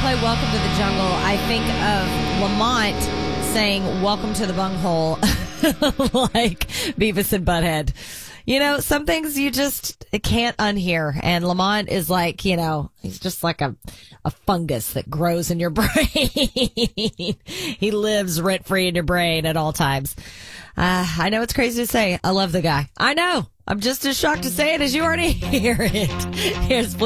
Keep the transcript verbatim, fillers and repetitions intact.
play Welcome to the Jungle, I think of Lamont saying, welcome to the bunghole, like Beavis and Butthead. You know, some things you just can't unhear. And Lamont is like, you know, he's just like a, a fungus that grows in your brain. He lives rent free in your brain at all times. Uh, I know it's crazy to say. I love the guy. I know. I'm just as shocked to say it as you already hear it. Here's